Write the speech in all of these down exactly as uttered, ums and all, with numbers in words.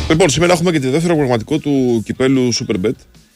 Λοιπόν, σήμερα έχουμε και το δεύτερο προγραμματικό του κυπέλου Superbet.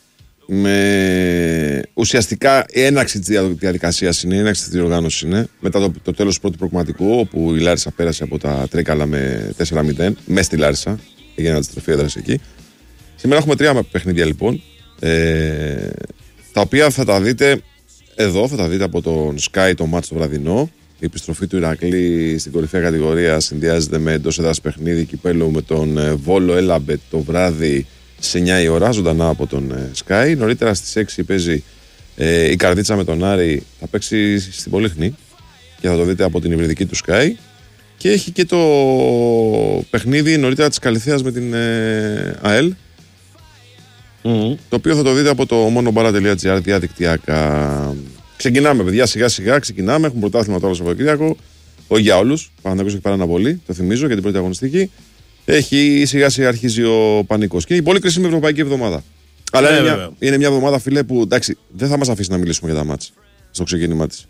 Με ουσιαστικά η έναρξη της διαδικασίας είναι, η έναρξη της διοργάνωσης είναι. Μετά το, το τέλος του πρώτου προγραμματικού, όπου η Λάρισα πέρασε από τα Τρίκαλα με τέσσερα μηδέν, μέσα στη Λάρισα. Έγινε αντιστροφή έδραση εκεί. Σήμερα έχουμε τρία παιχνίδια λοιπόν. Ε, τα οποία θα τα δείτε εδώ, θα τα δείτε από τον Sky το μάτς το βραδινό. Η επιστροφή του Ηρακλή στην κορυφαία κατηγορία συνδυάζεται με εντός έδρας παιχνίδι κυπέλου με τον Βόλο Έλαμπετ το βράδυ σε εννιά η ώρα, ζωντανά από τον Sky. Νωρίτερα στις έξι παίζει ε, η Καρδίτσα με τον Άρη, θα παίξει στην Πολύχνη και θα το δείτε από την υβριδική του Sky. Και έχει και το παιχνίδι νωρίτερα της Καλυθέας με την ε, ΑΕΛ. Mm-hmm. Το οποίο θα το δείτε από το monobar.gr διαδικτυακά. Ξεκινάμε, παιδιά, σιγά σιγά ξεκινάμε. Έχουμε πρωτάθλημα τώρα στο Σαββατοκύριακο. Όχι για όλους. Ο Παναθηναϊκός έχει πάρει αναβολή, το θυμίζω, για την πρώτη αγωνιστική. Έχει σιγά σιγά αρχίζει ο πανικός. Και η πολύ κρίσιμη ευρωπαϊκή εβδομάδα. Αλλά yeah, είναι, μια, είναι μια εβδομάδα, φίλε, που εντάξει, δεν θα μας αφήσει να μιλήσουμε για τα μάτς στο ξεκίνημά της.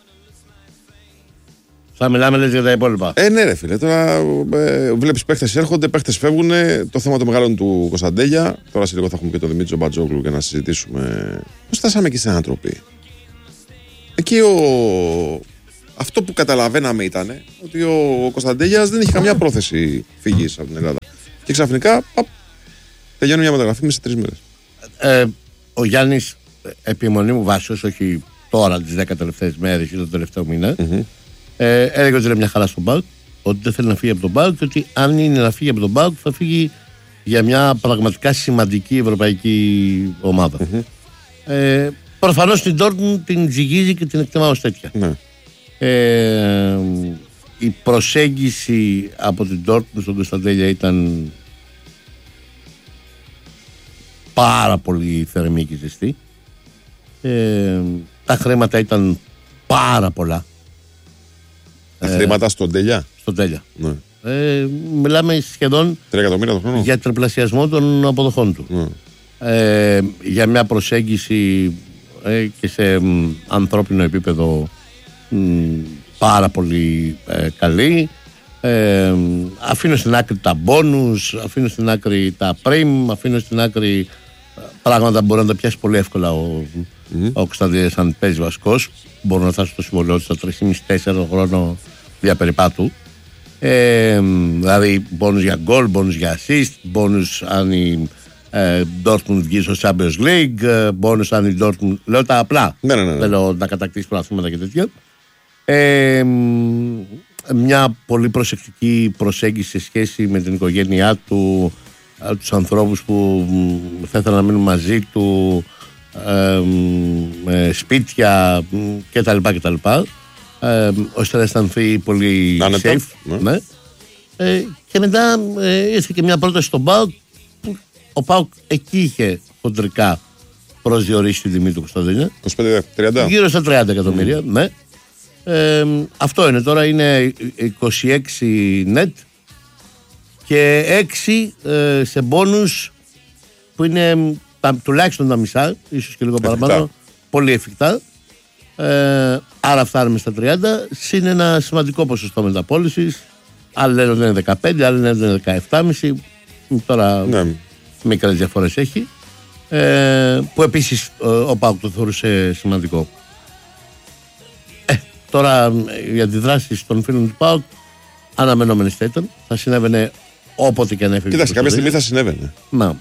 Θα μιλάμε λες για τα υπόλοιπα. Ε, ναι, ρε φίλε. Τώρα ε, βλέπεις παίχτες έρχονται, παίχτες φεύγουν. Το θέμα των μεγάλων του Κωνσταντέλια. Τώρα σε λίγο θα έχουμε και τον Δημήτρη Μπατζόγλου για να συζητήσουμε. Πώς φτάσαμε εκεί στην ανατροπή. Εκεί ο... αυτό που καταλαβαίναμε ήταν ότι ο Κωνσταντέλιας δεν είχε καμιά πρόθεση φυγής από την Ελλάδα. Και ξαφνικά παπ, τελειώνει μια μεταγραφή μέσα σε τρεις μέρες. Ε, ο Γιάννης, επιμονή μου βάσεως, όχι τώρα τις δέκα τελευταίες μέρες ή το τελευταίο μήνα, mm-hmm. ε, έλεγε ότι είναι μια χαρά στον ΠΑΟΚ, ότι δεν θέλει να φύγει από τον ΠΑΟΚ και ότι αν είναι να φύγει από τον ΠΑΟΚ θα φύγει για μια πραγματικά σημαντική ευρωπαϊκή ομάδα. Mm-hmm. Ε, Προφανώς την Dortmund την ζυγίζει και την εκτιμά ως τέτοια. Ναι. Ε, η προσέγγιση από την Dortmund στον Κωνσταντέλια ήταν πάρα πολύ θερμή και ζεστή. Ε, τα χρήματα ήταν πάρα πολλά. Τα ε, χρήματα στον Τέλια. Στον Τέλια. Ναι. Ε, μιλάμε σχεδόν τρία εκατομμύρια το χρόνο. Για τριπλασιασμό των αποδοχών του. Ναι. Ε, για μια προσέγγιση ε, και σε μ, ανθρώπινο επίπεδο μ, πάρα πολύ ε, καλή. Ε, αφήνω στην άκρη τα μπόνους, αφήνω στην άκρη τα πριμ, αφήνω στην άκρη πράγματα που μπορεί να τα πιάσει πολύ εύκολα ο, mm-hmm. ο Κωνσταντίνος αν παίζει βασικός. Μπορεί να φτάσει στο συμβολό του στα τρία κόμμα πέντε τέσσερα χρόνο διαπεριπάτου. Ε, δηλαδή μπόνους για γκολ, μπόνους για assist, μπόνους αν η ε, Dortmund βγει στο Champions League, μπόνους αν η Dortmund, λέω τα απλά, ναι, ναι, ναι. θέλω να κατακτήσει πρωταθλήματα και τέτοια. Ε, μια πολύ προσεκτική προσέγγιση σε σχέση με την οικογένειά του, τους ανθρώπους που θα ήθελαν να μείνουν μαζί του, ε, ε, σπίτια κτλ. κτλ. Ε, ώστε να αισθανθεί πολύ safe. Ναι. Ναι. Ε, και μετά ε, ήρθε και μια πρόταση στον ΠΑΟΚ που ο ΠΑΟΚ εκεί είχε χοντρικά προσδιορίσει τη τιμή του Κωνσταντίνου. είκοσι πέντε τριάντα. Γύρω στα τριάντα εκατομμύρια. Mm. Ναι. Ε, αυτό είναι τώρα, είναι είκοσι έξι net και έξι ε, σε μπόνους που είναι τα, τουλάχιστον τα μισά, ίσως και λίγο εφικτά. Παραπάνω, πολύ εφικτά. Ε, άρα φτάνουμε στα τριάντα, συν ένα σημαντικό ποσοστό μεταπώλησης. Άλλοι λένε ότι είναι δεκαπέντε, άλλοι λένε ότι είναι δεκαεπτά κόμμα πέντε. Τώρα ναι. Μικρές διαφορές έχει. Ε, που επίσης ε, ο ΠΑΟΚ το θεωρούσε σημαντικό. Ε, τώρα οι αντιδράσεις των φίλων του ΠΑΟΚ αναμενόμενες θα ήταν. Θα συνέβαινε όποτε και αν έφευγε. Κοίταξε, κάποια στιγμή θα συνέβαινε. Να.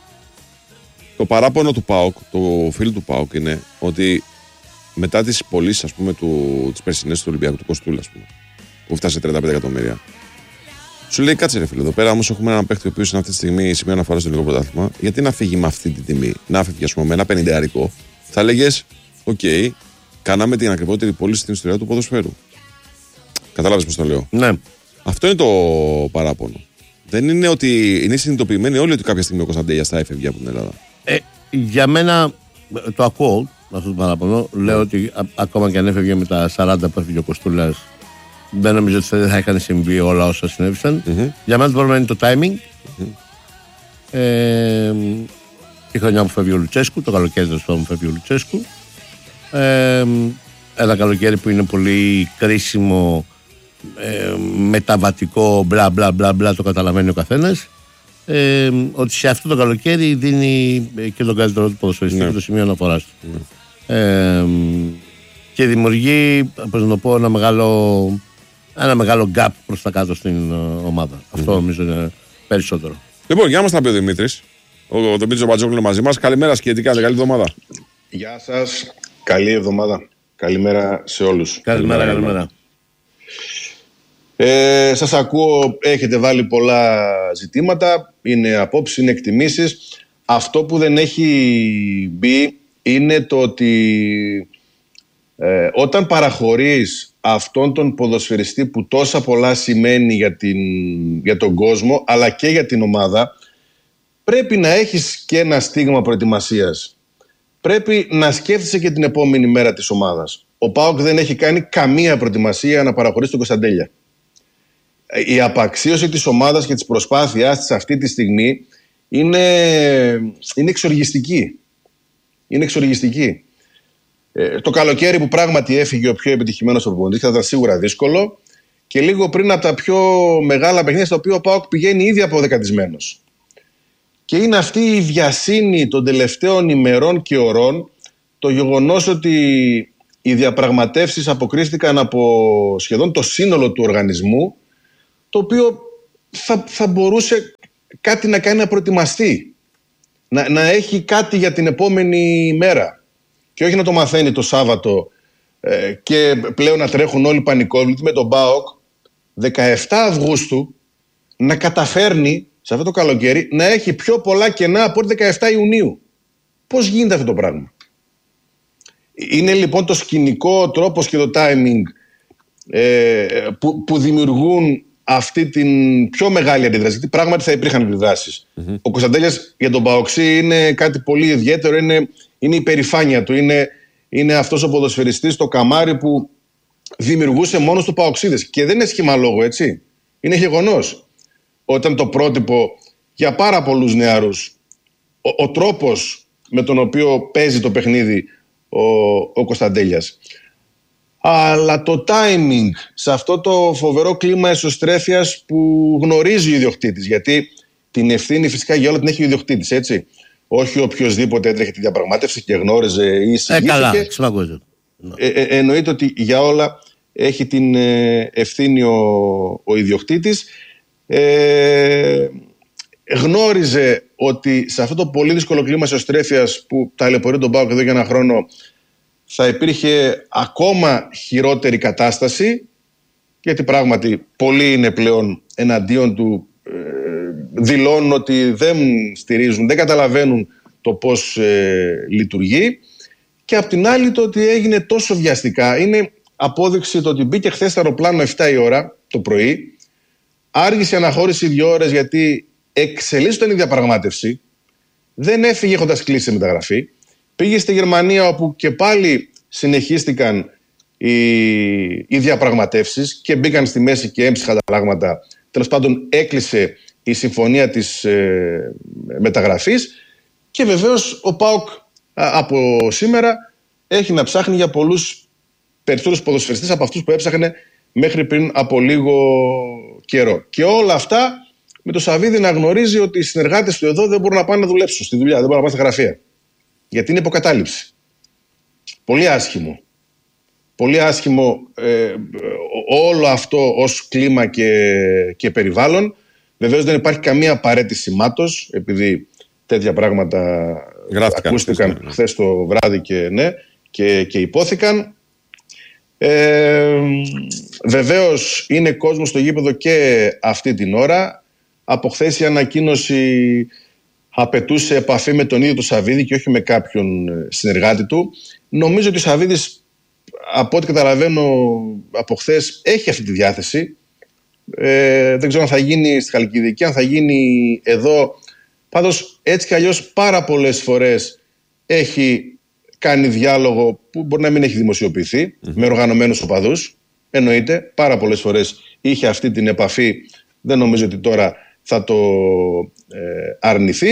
Το παράπονο του ΠΑΟΚ, του φίλου του ΠΑΟΚ είναι ότι μετά τις πωλήσεις, ας πούμε, του, τις περσινές του Ολυμπιακού, του Κοστούλα, ας πούμε, που φτάσει σε τριάντα πέντε εκατομμύρια. Σου λέει, κάτσε ρε φίλε, εδώ πέρα όμως έχουμε έναν παίκτη ο οποίος είναι αυτή τη στιγμή σημείο αναφορά στο ελληνικό πρωτάθλημα. Γιατί να φύγει με αυτή τη τιμή, να φύγει, ας πούμε, με ένα πενηντάρικο, θα λέγες, οκ, okay, κάναμε την ακριβότερη πώληση στην ιστορία του ποδοσφαίρου. Κατάλαβες πώς το λέω. Ναι. Αυτό είναι το παράπονο. Δεν είναι ότι είναι συνειδητοποιημένοι όλοι ότι κάποια στιγμή ο Κωνσταντέλιας θα έφευγε από την Ελλάδα. Ε, για μένα το ακούω αυτό το παράπονο. Λέω mm. ότι α, ακόμα και αν έφευγε με τα σαράντα που έφυγε ο Κοστούλας, δεν νομίζω ότι δεν θα είχαν συμβεί όλα όσα συνέβησαν. Mm-hmm. Για μένα το πρόβλημα είναι το timing. Mm-hmm. Ε, η χρονιά που φεύγει ο Λουτσέσκου, το καλοκαίρι που φεύγει ο Λουτσέσκου. Ε, ένα καλοκαίρι που είναι πολύ κρίσιμο, ε, μεταβατικό, μπλα μπλα μπλα μπλα, το καταλαβαίνει ο καθένας. ε, ότι σε αυτό το καλοκαίρι δίνει και τον καλύτερο του ποδοσφαιριστή, ναι, το σημείο αναφοράς του. Ναι. Ε, και δημιουργεί, πώς να το πω, ένα μεγάλο, ένα μεγάλο gap προς τα κάτω στην ομάδα. Mm. Αυτό νομίζω είναι περισσότερο. Λοιπόν, για να μας τα πει ο Δημήτρης. Ο Δημήτρης Μπατζόγλου μαζί μας. Καλημέρα σχετικά, καλή εβδομάδα. Γεια σας, καλή εβδομάδα. Καλημέρα σε όλους. Καλημέρα, καλημέρα. Ε, σας ακούω, έχετε βάλει πολλά ζητήματα, είναι απόψεις, είναι εκτιμήσεις. Αυτό που δεν έχει μπει είναι το ότι ε, όταν παραχωρείς αυτόν τον ποδοσφαιριστή που τόσα πολλά σημαίνει για, την, για τον κόσμο αλλά και για την ομάδα, πρέπει να έχεις και ένα στίγμα προετοιμασίας. Πρέπει να σκέφτεσαι και την επόμενη μέρα της ομάδας. Ο ΠΑΟΚ δεν έχει κάνει καμία προετοιμασία να παραχωρήσει τον Κωνσταντέλια. Η απαξίωση της ομάδας και της προσπάθειάς της αυτή τη στιγμή είναι, είναι εξοργιστική. Είναι εξοργιστική. Ε, το καλοκαίρι που πράγματι έφυγε ο πιο επιτυχημένος προπονητής, θα ήταν σίγουρα δύσκολο, και λίγο πριν από τα πιο μεγάλα παιχνίδια στα οποία ο ΠΑΟΚ πηγαίνει ήδη αποδεκατισμένος. Και είναι αυτή η βιασύνη των τελευταίων ημερών και ωρών, το γεγονός ότι οι διαπραγματεύσεις αποκρίστηκαν από σχεδόν το σύνολο του οργανισμού, το οποίο θα, θα μπορούσε κάτι να κάνει να προετοιμαστεί, να, να έχει κάτι για την επόμενη μέρα και όχι να το μαθαίνει το Σάββατο ε, και πλέον να τρέχουν όλοι πανικόβλητοι με τον ΠΑΟΚ δεκαεφτά Αυγούστου να καταφέρνει σε αυτό το καλοκαίρι να έχει πιο πολλά κενά από δεκαεφτά Ιουνίου. Πώς γίνεται αυτό το πράγμα? Είναι λοιπόν το σκηνικό, τρόπος και το timing ε, που, που δημιουργούν αυτή την πιο μεγάλη αντίδραση. Γιατί πράγματι θα υπήρχαν αντιδράσεις. Mm-hmm. Ο Κωνσταντέλιας για τον Παοξή είναι κάτι πολύ ιδιαίτερο, είναι, είναι η περηφάνεια του. Είναι, είναι αυτός ο ποδοσφαιριστής, το καμάρι που δημιουργούσε μόνος του Παοξίδες. Και δεν είναι σχήμα λόγο, έτσι. Είναι γεγονός. Όταν το πρότυπο για πάρα πολλούς νεαρούς, ο, ο τρόπος με τον οποίο παίζει το παιχνίδι ο, ο Κωνσταντέλιας. Αλλά το timing σε αυτό το φοβερό κλίμα εσωστρέφειας που γνωρίζει ο ιδιοκτήτης, γιατί την ευθύνη φυσικά για όλα την έχει ο ιδιοκτήτης, έτσι. Όχι οποιοσδήποτε έτρεχε τη διαπραγμάτευση και γνώριζε ή εισηγήθηκε. Ε, καλά, ξυπακούζε. Ε, ε, εννοείται ότι για όλα έχει την ε, ευθύνη ο, ο ιδιοκτήτης. Ε, γνώριζε ότι σε αυτό το πολύ δύσκολο κλίμα εσωστρέφειας που ταλαιπωρεί τον ΠΑΟΚ εδώ για ένα χρόνο θα υπήρχε ακόμα χειρότερη κατάσταση, γιατί πράγματι πολλοί είναι πλέον εναντίον του, ε, δηλώνουν ότι δεν στηρίζουν, δεν καταλαβαίνουν το πώς ε, λειτουργεί, και απ' την άλλη το ότι έγινε τόσο βιαστικά είναι απόδειξη το ότι μπήκε χθες στο αεροπλάνο επτά η ώρα το πρωί, άργησε η αναχώρηση δύο ώρες γιατί εξελίσσονταν η διαπραγμάτευση, δεν έφυγε έχοντας κλείσει μεταγραφή. Πήγε στη Γερμανία, όπου και πάλι συνεχίστηκαν οι, οι διαπραγματεύσεις και μπήκαν στη μέση και έμψυχαν τα πράγματα. Τέλος πάντων έκλεισε η συμφωνία της ε, μεταγραφής, και βεβαίως ο ΠΑΟΚ α, από σήμερα έχει να ψάχνει για πολλούς περισσότερους ποδοσφαιριστές από αυτούς που έψαχνε μέχρι πριν από λίγο καιρό. Και όλα αυτά με το Σαββίδι να γνωρίζει ότι οι συνεργάτες του εδώ δεν μπορούν να πάνε να δουλέψουν στη δουλειά, δεν μπορούν να πάνε στα γραφεία. Γιατί είναι υποκατάληψη. Πολύ άσχημο. Πολύ άσχημο ε, όλο αυτό ως κλίμα και, και περιβάλλον. Βεβαίως δεν υπάρχει καμία απαραίτητη σημάτος, επειδή τέτοια πράγματα γράφτηκαν, ακούστηκαν χθες το βράδυ και, ναι, και, και υπόθηκαν. Ε, βεβαίως είναι κόσμος στο γήπεδο και αυτή την ώρα. Από χθες η ανακοίνωση απαιτούσε επαφή με τον ίδιο τον Σαββίδη και όχι με κάποιον συνεργάτη του. Νομίζω ότι ο Σαββίδης, από ό,τι καταλαβαίνω από χθες, έχει αυτή τη διάθεση. Ε, δεν ξέρω αν θα γίνει στη Χαλκιδική, αν θα γίνει εδώ. Πάντως έτσι κι αλλιώς πάρα πολλές φορές έχει κάνει διάλογο που μπορεί να μην έχει δημοσιοποιηθεί mm-hmm. με οργανωμένους οπαδούς. Εννοείται, πάρα πολλές φορές είχε αυτή την επαφή. Δεν νομίζω ότι τώρα θα το ε, αρνηθεί.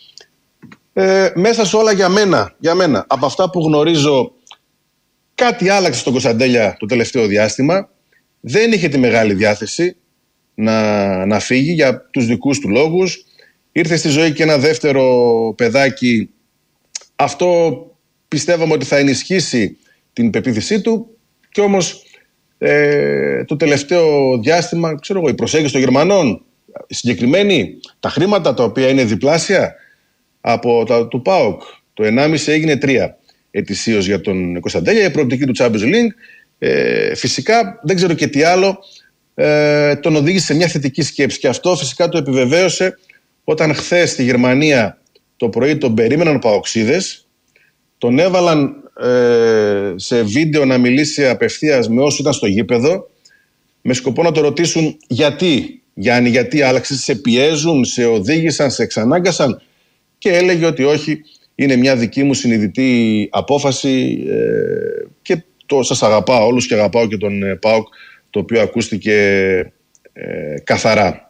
Ε, μέσα σε όλα για μένα, για μένα, από αυτά που γνωρίζω, κάτι άλλαξε στον Κωνσταντέλια το τελευταίο διάστημα. Δεν είχε τη μεγάλη διάθεση να, να φύγει για τους δικούς του λόγους. ήρθε στη ζωή και ένα δεύτερο παιδάκι. Αυτό πιστεύαμε ότι θα ενισχύσει την πεποίθησή του, και όμως ε, το τελευταίο διάστημα, ξέρω εγώ, η προσέγγιση των Γερμανών, συγκεκριμένη, τα χρήματα τα οποία είναι διπλάσια από τα του ΠΑΟΚ, το ενάμιση έγινε τρία ετησίως για τον Κωνσταντέλια, η προοπτική του Champions League, ε, φυσικά δεν ξέρω και τι άλλο, ε, τον οδήγησε σε μια θετική σκέψη, και αυτό φυσικά το επιβεβαίωσε όταν χθες στη Γερμανία το πρωί τον περίμεναν παοξίδες, τον έβαλαν ε, σε βίντεο να μιλήσει απευθείας με όσους ήταν στο γήπεδο, με σκοπό να το ρωτήσουν γιατί, Γιάννη, γιατί άλλαξες, σε πιέζουν, σε οδήγησαν, σε εξανάγκασαν, και έλεγε ότι όχι, είναι μια δική μου συνειδητή απόφαση ε, και το σας αγαπάω όλους και αγαπάω και τον ε, ΠΑΟΚ, το οποίο ακούστηκε ε, καθαρά.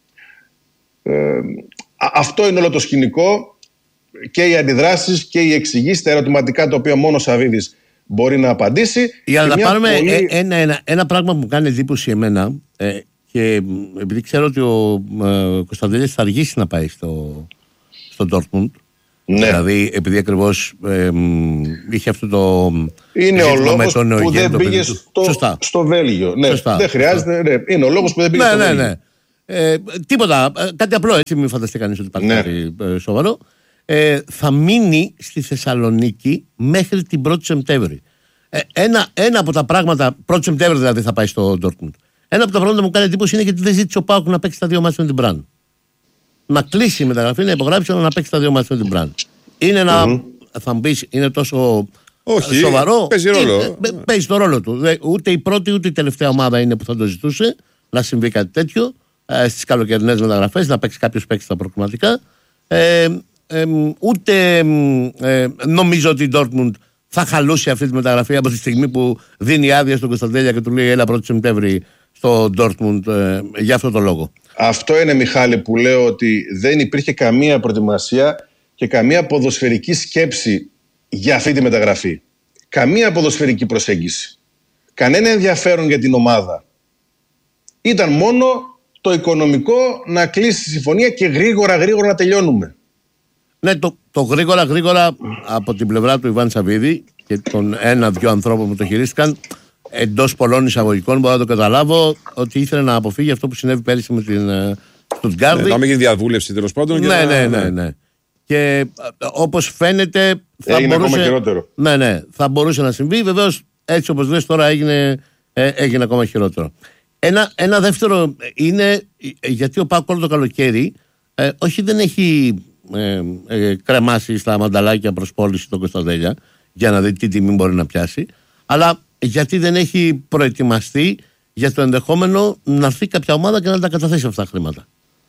Ε, αυτό είναι όλο το σκηνικό, και οι αντιδράσεις και οι εξηγήσεις, τα ερωτηματικά τα οποία μόνο ο Σαββίδης μπορεί να απαντήσει. Για να πάρουμε πολύ... ένα, ένα, ένα πράγμα που μου κάνει εντύπωση εμένα, ε, και επειδή ξέρω ότι ο ε, Κωνσταντέλιας θα αργήσει να πάει στο, στο Dortmund, ναι. Δηλαδή επειδή ακριβώς ε, είχε αυτό το... Είναι ο λόγος που δεν πήγε στο, στο Βέλγιο. Ναι, Σωστά. Δεν χρειάζεται. Ναι. Είναι ο λόγος που δεν πήγε ναι, στο ναι, Βέλγιο. Ναι. Ε, τίποτα, κάτι απλό, έτσι, μην φανταστεί κανείς ότι υπάρχει ναι. κάτι ε, σοβαρό. Ε, θα μείνει στη Θεσσαλονίκη μέχρι την πρώτη Σεπτέμβρη. Ε, ένα, ένα από τα πράγματα, πρώτη Σεπτέμβρη δηλαδή θα πάει στο Dortmund. Ένα από τα πράγματα που μου κάνει εντύπωση είναι γιατί δεν ζήτησε ο ΠΑΟΚ να παίξει τα δύο μάτια με την Μπραν. Να κλείσει η μεταγραφή, να υπογράψει, αλλά να παίξει τα δύο μάτια με την Μπραν. Είναι ένα, mm-hmm. θα μου πεις, είναι τόσο Όχι, σοβαρό. Παίζει ρόλο. Ε, παίζει το ρόλο του. Ούτε η πρώτη ούτε η τελευταία ομάδα είναι που θα το ζητούσε να συμβεί κάτι τέτοιο ε, στις καλοκαιρινές μεταγραφές, να παίξει κάποιος παίξει τα προκριματικά. Ε, ε, ούτε ε, νομίζω ότι η Dortmund θα χαλούσε αυτή τη μεταγραφή από τη στιγμή που δίνει άδεια στον Κωνσταντέλια και του λέει έλα πρώτη Σεπτέμβρη στο Dortmund ε, για αυτό το λόγο. Αυτό είναι, Μιχάλη, που λέω ότι δεν υπήρχε καμία προετοιμασία και καμία ποδοσφαιρική σκέψη για αυτή τη μεταγραφή. Καμία ποδοσφαιρική προσέγγιση. Κανένα ενδιαφέρον για την ομάδα. Ήταν μόνο το οικονομικό, να κλείσει τη συμφωνία και γρήγορα γρήγορα να τελειώνουμε. Ναι, το, το γρήγορα γρήγορα από την πλευρά του Ιβάν Σαββίδη και των ένα-δυο ανθρώπων που το χειρίστηκαν, εντός πολλών εισαγωγικών, μπορώ να το καταλάβω, ότι ήθελε να αποφύγει αυτό που συνέβη πέρυσι με την Στουτγκάρδη. Ναι, να μην γίνει διαβούλευση τέλος πάντων. Ναι, να... ναι, ναι, ναι. Και όπως φαίνεται θα έγινε μπορούσε, ακόμα χειρότερο. Ναι, ναι, θα μπορούσε να συμβεί. Βεβαίως έτσι όπως λες τώρα έγινε, ε, έγινε ακόμα χειρότερο. Ένα, ένα δεύτερο είναι γιατί ο ΠΑΟΚ όλο το καλοκαίρι ε, όχι δεν έχει ε, ε, κρεμάσει στα μανταλάκια προς πώληση τον Κωνσταντέλια για να δει τι τιμή μπορεί να πιάσει, αλλά γιατί δεν έχει προετοιμαστεί για το ενδεχόμενο να έρθει κάποια ομάδα και να τα καταθέσει αυτά τα χρήματα.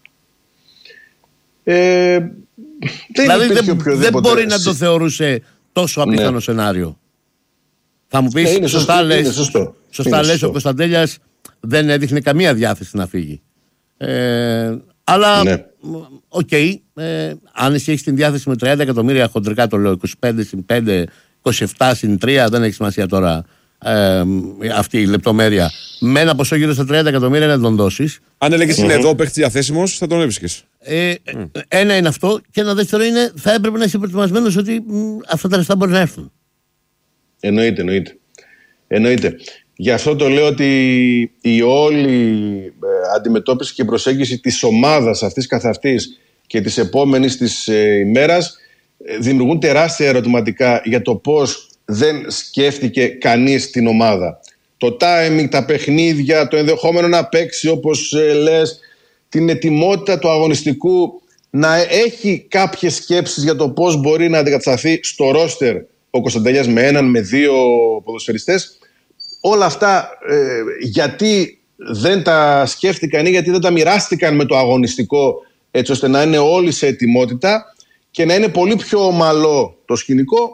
Ε, δεν δηλαδή δεν, δεν μπορεί να το θεωρούσε τόσο απίθανο ναι. σενάριο. Θα μου πεις, ναι, σωστά σωστό, λες, σωστό. σωστά λες ο Κωνσταντέλιας δεν έδειχνε καμία διάθεση να φύγει. Ε, αλλά, ναι. οκ, okay, ε, αν εσύ έχεις την διάθεση με τριάντα εκατομμύρια χοντρικά, το λέω, είκοσι πέντε συν πέντε, είκοσι επτά συν τρία, δεν έχει σημασία τώρα ε, αυτή η λεπτομέρεια. Με ένα ποσό γύρω στα τριάντα εκατομμύρια να τον δώσεις. Αν έλεγες mm-hmm. είναι εδώ παίχτης διαθέσιμος, θα τον έβρισκες. Ε, mm. Ένα είναι αυτό, και ένα δεύτερο είναι θα έπρεπε να είσαι προετοιμασμένος ότι μ, αυτά τα λεφτά μπορεί να έρθουν. Εννοείται, εννοείται. εννοείται. Γι' αυτό το λέω ότι η όλη ε, αντιμετώπιση και προσέγγιση της ομάδας αυτής καθ' αυτής και της επόμενης της ε, ημέρας ε, δημιουργούν τεράστια ερωτηματικά για το πώς δεν σκέφτηκε κανείς την ομάδα. Το timing, τα παιχνίδια, το ενδεχόμενο να παίξει όπως ε, λες, την ετοιμότητα του αγωνιστικού, να έχει κάποιες σκέψεις για το πώς μπορεί να αντικατασταθεί στο ρόστερ ο Κωνσταντέλιας με έναν, με δύο ποδοσφαιριστές. Όλα αυτά ε, γιατί δεν τα σκέφτηκαν ή γιατί δεν τα μοιράστηκαν με το αγωνιστικό, έτσι ώστε να είναι όλοι σε ετοιμότητα και να είναι πολύ πιο ομαλό το σκηνικό,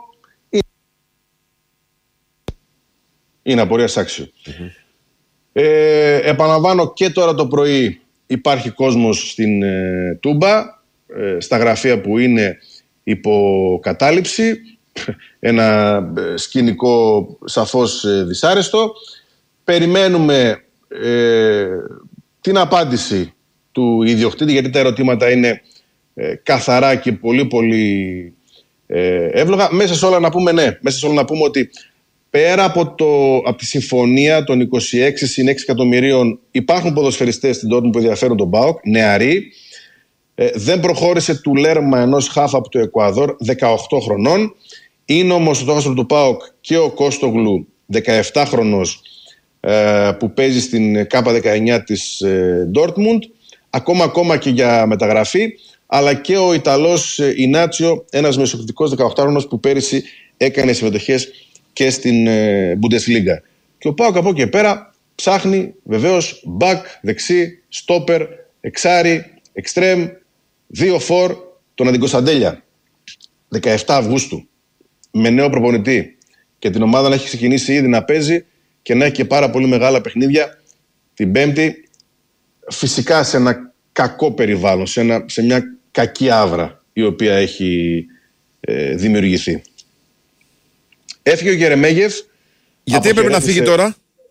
είναι απορίας άξιο. Mm-hmm. Ε, επαναλαμβάνω, και τώρα το πρωί υπάρχει κόσμος στην ε, Τούμπα, ε, στα γραφεία που είναι υπό κατάληψη. Ένα σκηνικό σαφώς ε, δυσάρεστο. Περιμένουμε ε, την απάντηση του ιδιοκτήτη, γιατί τα ερωτήματα είναι ε, καθαρά και πολύ πολύ ε, εύλογα. Μέσα σε όλα να πούμε ναι, μέσα σε όλα να πούμε ότι πέρα από, το, από τη συμφωνία των είκοσι έξι συν έξι εκατομμυρίων υπάρχουν ποδοσφαιριστές στην Dortmund που ενδιαφέρουν τον ΠΑΟΚ, νεαροί. Ε, δεν προχώρησε του Λέρμα ενός χαφ από το Εκουαδόρ δεκαοκτώ χρονών. Είναι όμως το στόχαστρο του ΠΑΟΚ και ο Κόστογλου δεκαεπτάχρονος ε, που παίζει στην Κάπα δεκαεννιά της ε, Dortmund. Ακόμα, ακόμα και για μεταγραφή. Αλλά και ο Ιταλός ε, Ινάτσιο, ένας μεσοεπιθετικός δεκαοκτάχρονος που πέρυσι έκανε συμμετοχές και στην ε, Bundesliga. Και ο ΠΑΟΚ από εκεί και πέρα ψάχνει βεβαίως back, δεξί, στόπερ, εξάρι, εξτρέμ, δύο φορ, τον Αντικοσταντέλια. δεκαεπτά Αυγούστου. Με νέο προπονητή. Και την ομάδα να έχει ξεκινήσει ήδη να παίζει και να έχει και πάρα πολύ μεγάλα παιχνίδια την Πέμπτη. Φυσικά σε ένα κακό περιβάλλον, σε, ένα, σε μια κακή άβρα η οποία έχει ε, δημιουργηθεί. Έφυγε ο Γερεμέγεφ. Γιατί έπρεπε να φύγει τώρα?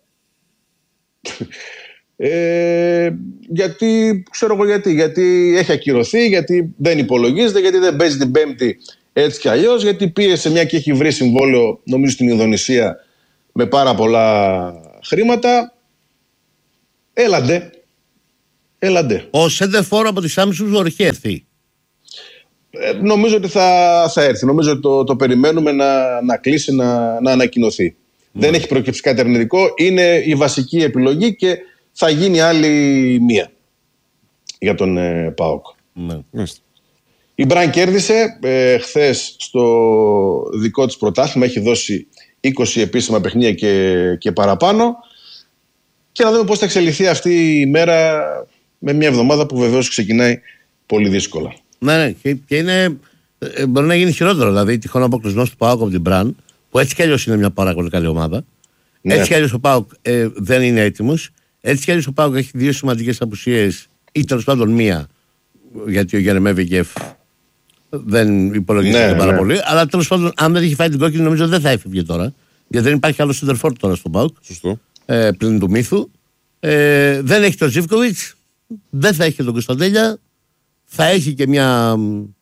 Ε, γιατί, ξέρω εγώ γιατί. Γιατί έχει ακυρωθεί, γιατί δεν υπολογίζεται, γιατί δεν παίζει την Πέμπτη έτσι κι αλλιώς, γιατί πίεσε μια και έχει βρει συμβόλαιο, νομίζω, στην Ινδονησία με πάρα πολλά χρήματα. Έλαντε. Έλαντε. Ο Σέντερφορ από τη Samsung έχει έρθει. Ε, νομίζω ότι θα, θα έρθει. Νομίζω ότι το, το περιμένουμε να, να κλείσει, να, να ανακοινωθεί. Mm. Δεν έχει προκύψει κάτι αρνητικό. Είναι η βασική επιλογή και θα γίνει άλλη μία για τον ε, ΠΑΟΚ. Mm. Η Μπραν κέρδισε ε, χθες στο δικό της πρωτάθλημα. Έχει δώσει είκοσι επίσημα παιχνίδια και, και παραπάνω. Και να δούμε πώς θα εξελιχθεί αυτή η μέρα με μια εβδομάδα που βεβαίως ξεκινάει πολύ δύσκολα. Ναι, ναι, και, και είναι, ε, μπορεί να γίνει χειρότερο. Δηλαδή, τυχόν αποκλεισμός του ΠΑΟΚ από την Μπραν, που έτσι κι αλλιώς είναι μια πάρα πολύ καλή ομάδα. Ναι. Έτσι κι αλλιώς ο ΠΑΟΚ ε, δεν είναι έτοιμος. Έτσι κι αλλιώς ο ΠΑΟΚ έχει δύο σημαντικές απουσίες, ή τέλος πάντων μία, γιατί ο Γερεμέγεφ δεν υπολογίζεται ναι, πάρα ναι. πολύ. Αλλά τέλος πάντων, αν δεν είχε φάει την κόκκινη, νομίζω δεν θα έφευγε τώρα. Γιατί δεν υπάρχει άλλο σεντερφόρ τώρα στον ΠΑΟΚ. Σωστό. Ε, πλην του μύθου. Ε, δεν έχει τον Ζίβκοβιτς. Δεν θα έχει και τον Κωνσταντέλια. Θα έχει και μια.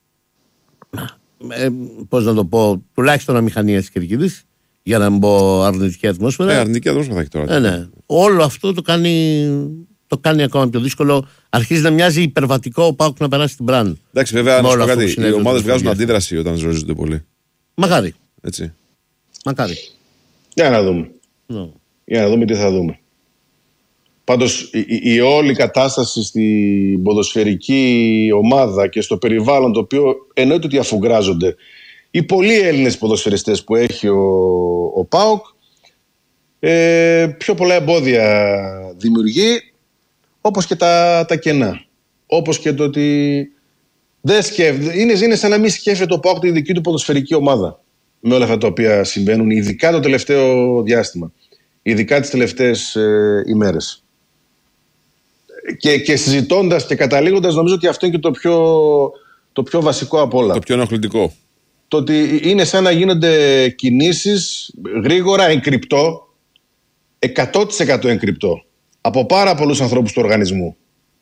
Ε, πώς να το πω, τουλάχιστον αμηχανία της Κερκίδης. Για να μην πω αρνητική ατμόσφαιρα. Ε, αρνητική ατμόσφαιρα θα έχει τώρα. Ε, ναι. Όλο αυτό το κάνει, το κάνει ακόμα πιο δύσκολο. Αρχίζει να μοιάζει υπερβατικό ο ΠΑΟΚ να περάσει την Μπραν. Εντάξει, βέβαια, να σου πω κάτι. Οι ομάδες βγάζουν αντίδραση όταν ζορίζονται πολύ. Μακάρι. Έτσι. Μακάρι. Για να δούμε. No. Για να δούμε τι θα δούμε. Πάντως η, η, η όλη κατάσταση στην ποδοσφαιρική ομάδα και στο περιβάλλον, το οποίο εννοείται ότι αφουγκράζονται οι πολλοί Έλληνες ποδοσφαιριστές που έχει ο, ο ΠΑΟΚ, ε, πιο πολλά εμπόδια δημιουργεί, όπως και τα, τα κενά. Όπως και το ότι δεν σκέφτε, είναι, είναι σαν να μην σκέφτεται ο ΠΑΟΚ τη δική του ποδοσφαιρική ομάδα με όλα αυτά τα οποία συμβαίνουν, ειδικά το τελευταίο διάστημα. Ειδικά τις τελευταίες ε, ημέρες. Και, και συζητώντας και καταλήγοντας, νομίζω ότι αυτό είναι και το πιο, το πιο βασικό από όλα. Το πιο ενοχλητικό. Το ότι είναι σαν να γίνονται κινήσεις γρήγορα, εγκρυπτό, εκατό τοις εκατό εγκρυπτό, από πάρα πολλούς ανθρώπους του οργανισμού.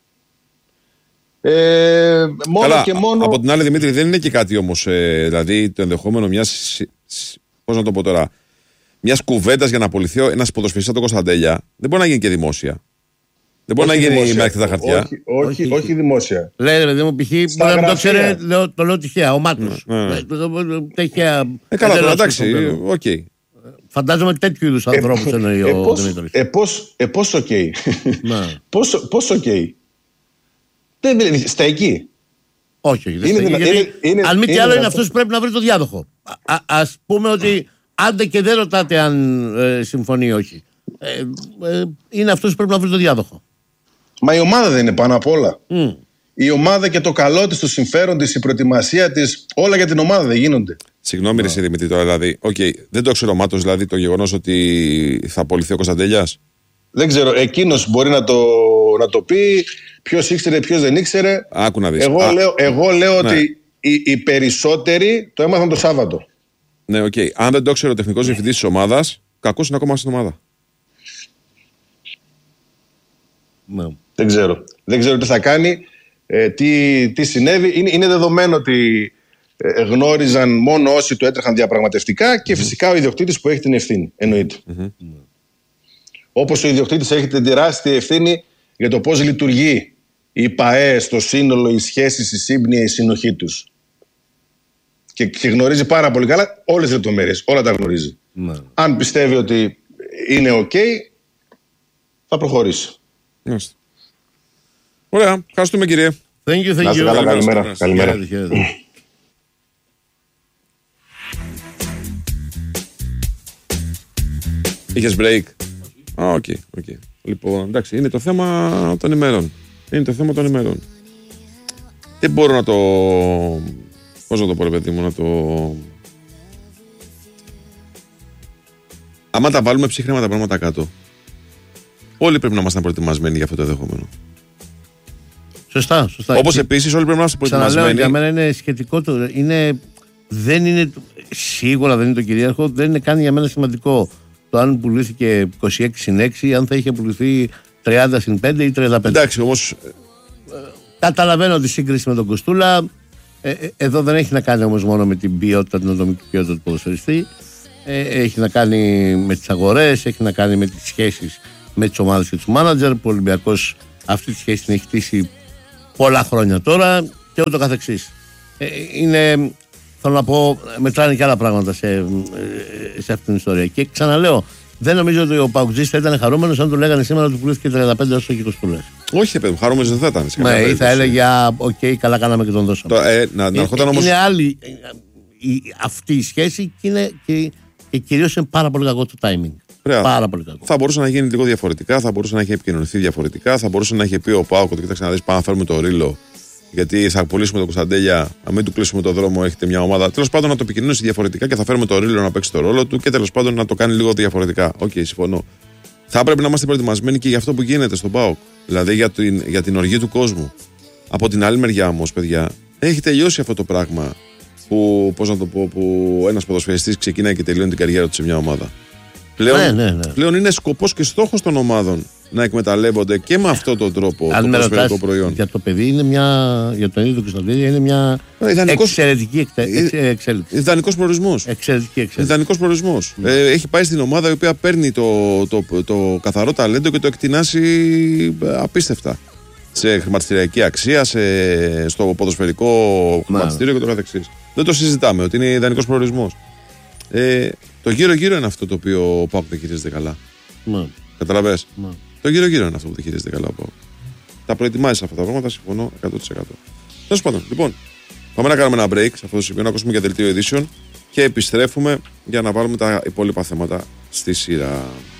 Ε, μόνο Καλά, και μόνο... Από την άλλη, Δημήτρη, δεν είναι και κάτι όμως, ε, δηλαδή το ενδεχόμενο μιας, πώς να το πω τώρα, μια κουβέντα για να απολυθεί ένα ποδοσφαιριστής από τον Κωνσταντέλια δεν μπορεί να γίνει και δημόσια. Δεν μπορεί όχι να γίνει με τα χαρτιά. Όχι, όχι, όχι, όχι δημόσια. Λέει ρε, μου π.χ. μπορεί να το ξέρει, το λέω τυχαία. Ο Μάτος. Τυχαία. Ε, καλά, τώρα εντάξει. Οκ. Φαντάζομαι τέτοιου είδους ανθρώπους εννοεί ο Δημήτρης. Ε, πώς οκ. Πώς οκ. Στα εκεί. Όχι, όχι. Αν μη τι άλλο, είναι αυτός που πρέπει να βρει το διάδοχο. Ας πούμε ότι. Άντε και δεν ρωτάτε αν ε, συμφωνεί ή όχι. Ε, ε, είναι αυτός που πρέπει να βρει το διάδοχο. Μα η ομάδα δεν είναι πάνω απ' όλα. Mm. Η ομάδα και το καλό της, το συμφέρον της, η προετοιμασία της, όλα για την ομάδα δεν γίνονται. Συγγνώμη, ρε Δημήτρη, τώρα δηλαδή. Okay, δεν το ξέρω ο Μάτος, δηλαδή το γεγονός ότι θα απολυθεί ο Κωνσταντέλιας. Δεν ξέρω. Εκείνος μπορεί να το, να το πει. Ποιος ήξερε, ποιος δεν ήξερε. Άκου να δεις. Εγώ Α, λέω, εγώ λέω ναι. ότι οι, οι περισσότεροι το έμαθαν το Σάββατο. Ναι, οκ. Okay. Αν δεν το ξέρει ο τεχνικός διευθυντής της ομάδας, κακός είναι ακόμα στην ομάδα. Ναι. Δεν ξέρω. Δεν ξέρω τι θα κάνει. ε, τι, τι συνέβη. Είναι, είναι δεδομένο ότι ε, γνώριζαν μόνο όσοι του έτρεχαν διαπραγματευτικά και mm-hmm. φυσικά ο ιδιοκτήτης που έχει την ευθύνη. Εννοείται. Mm-hmm. Όπως ο ιδιοκτήτης έχει την τεράστια ευθύνη για το πώς λειτουργεί η ΠΑΕ στο σύνολο, οι σχέσεις, η σύμπνοια, η συνοχή τους. Και, και γνωρίζει πάρα πολύ καλά όλες τις λεπτομέρειες. Όλα τα γνωρίζει. Mm-hmm. Αν πιστεύει ότι είναι ok, θα προχωρήσει. Mm-hmm. Ωραία. Ευχαριστούμε, κύριε. Thank you, thank you. Να είστε καλά, καλημέρα. Καλημέρα. Είχες break. Α, οκ, οκ. Λοιπόν, εντάξει, είναι το θέμα των ημερών. Είναι το θέμα των ημερών. Δεν μπορώ να το... Πώς να το πω, ρε παιδί μου, να το... Άμα τα βάλουμε ψύχρεμα τα πράγματα κάτω, όλοι πρέπει να είμαστε προετοιμασμένοι για αυτό το ενδεχόμενο. Σωστά, σωστά. Όπως επίσης όλοι πρέπει να είμαστε προετοιμασμένοι. Ξαναλέω, για μένα είναι σχετικό το... Είναι... Δεν είναι... Σίγουρα δεν είναι το κυρίαρχο, δεν είναι καν για μένα σημαντικό το αν πουλήθηκε είκοσι έξι συν έξι ή αν θα είχε πουληθεί τριάντα συν πέντε ή τριάντα πέντε. Εντάξει, όμως... Καταλαβαίνω τη σύγκριση με τον Κοστούλα. Ε, ε, εδώ δεν έχει να κάνει όμως μόνο με την ποιότητα, την ατομική ποιότητα του ποδοσφαιριστή. Ε, έχει να κάνει με τις αγορές, έχει να κάνει με τις σχέσεις με τις ομάδες και τους μάνατζερ. Που ο Ολυμπιακός αυτή τη σχέση την έχει χτίσει πολλά χρόνια τώρα και ούτω καθεξής. Ε, είναι, θέλω να πω, μετράνε και άλλα πράγματα σε, σε αυτήν την ιστορία. Και ξαναλέω, δεν νομίζω ότι ο Παουτζής θα ήταν χαρούμενος αν του λέγανε σήμερα ότι του πουλήθηκε τριάντα πέντε όσο και Κοστούλας. Όχι, παιδί μου, χαρούμενος δεν θα ήταν. Ναι, ή θα έλεγε, οκ, okay, καλά κάναμε και τον δώσαμε. Το, ε, να, να είναι, όμως... είναι άλλη η, αυτή η σχέση και, είναι, και, και κυρίως είναι πάρα πολύ κακό το timing. Ωραία. Πάρα πολύ κακό. Θα μπορούσε να γίνει λίγο διαφορετικά, θα μπορούσε να έχει επικοινωνηθεί διαφορετικά, θα μπορούσε να έχει πει ο Πάοκ ότι κοιτάξτε να δεις, πάμε να φέρουμε το Ρίλο, γιατί θα πουλήσουμε τον Κωνσταντέλια, να μην του κλείσουμε το δρόμο, έχετε μια ομάδα. Τέλος πάντων να το επικοινωνήσει διαφορετικά και θα φέρουμε το Ρίλο να παίξει το ρόλο του και τέλος πάντων να το κάνει λίγο διαφορετικά. Οκ, okay, συμφωνώ. Θα πρέπει να είμαστε προετοιμασμένοι και για αυτό που γίνεται στον ΠΑΟΚ. Δηλαδή για την, για την οργή του κόσμου. Από την άλλη μεριά όμως, παιδιά, έχει τελειώσει αυτό το πράγμα που, πώς να το πω, που ένας ποδοσφαιριστής ξεκινάει και τελειώνει την καριέρα του σε μια ομάδα. Πλέον, ναι, ναι, ναι. πλέον είναι σκοπός και στόχος των ομάδων να εκμεταλλεύονται και με αυτόν τον τρόπο αν το ποδοσφαιρικό προϊόν. Για το παιδί είναι μια, για τον ίδιο του Κωνσταντέλια είναι μια ιδανικός, εξαιρετική εκτε, εξέλιξη. Ιδανικός προορισμός. Εξαιρετική εξέλιξη. Ιδανικός προορισμός. Mm. Ε, έχει πάει στην ομάδα η οποία παίρνει το, το, το, το καθαρό ταλέντο και το εκτινάσει απίστευτα. Σε χρηματιστηριακή αξία, σε, στο ποδοσφαιρικό χρηματιστήριο και το καθεξής. Δεν το συζητάμε ότι είναι ιδανικός προορισμός. Ε, το γύρω-γύρω είναι αυτό το οποίο ο ΠΑΟΚ δεν χειρίζεται καλά. Mm. Καταλαβες. Mm. Το γύρω-γύρω είναι αυτό που δεν χειρίζεται καλά ο ΠΑΟΚ. Τα προετοιμάζει αυτά τα πράγματα, συμφωνώ εκατό τοις εκατό. Τέλος πάντων, λοιπόν, πάμε να κάνουμε ένα break σε αυτό το σημείο, να ακούσουμε για δελτίο ειδήσεων και επιστρέφουμε για να βάλουμε τα υπόλοιπα θέματα στη σειρά.